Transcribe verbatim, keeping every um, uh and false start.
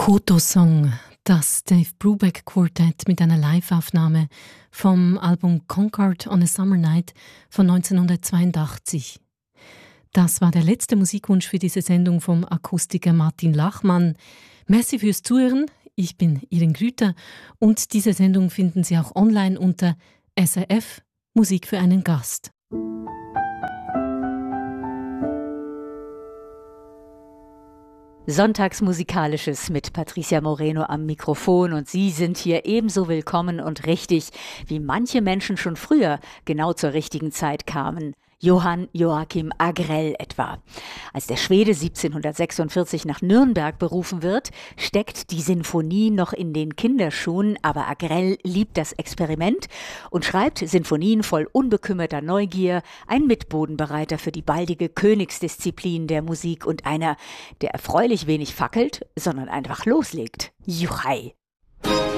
Koto-Song, das Dave Brubeck Quartett mit einer Live-Aufnahme vom Album Concord on a Summer Night von neunzehnhundertzweiundachtzig. Das war der letzte Musikwunsch für diese Sendung vom Akustiker Martin Lachmann. Merci fürs Zuhören. Ich bin Irin Grüter und diese Sendung finden Sie auch online unter S R F Musik für einen Gast. Sonntagsmusikalisches mit Patricia Moreno am Mikrofon und Sie sind hier ebenso willkommen und richtig, wie manche Menschen schon früher genau zur richtigen Zeit kamen. Johann Joachim Agrell etwa. Als der Schwede siebzehnhundertsechsundvierzig nach Nürnberg berufen wird, steckt die Sinfonie noch in den Kinderschuhen, aber Agrell liebt das Experiment und schreibt Sinfonien voll unbekümmerter Neugier, ein Mitbodenbereiter für die baldige Königsdisziplin der Musik und einer, der erfreulich wenig fackelt, sondern einfach loslegt. Juchai!